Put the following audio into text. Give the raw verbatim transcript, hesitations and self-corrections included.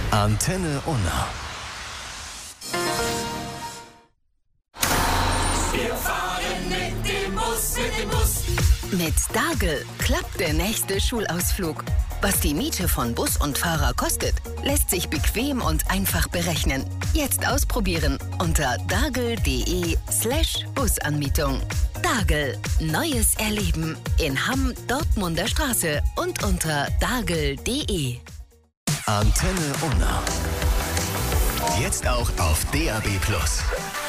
Antenne Unna. Wir fahren mit dem Bus, mit dem Bus. Mit Dargel klappt der nächste Schulausflug. Was die Miete von Bus und Fahrer kostet, lässt sich bequem und einfach berechnen. Jetzt ausprobieren unter dargel.de slash Busanmietung. Dargel, neues Erleben in Hamm, Dortmunder Straße und unter dargel.de. Antenne Unna. Jetzt auch auf D A B plus.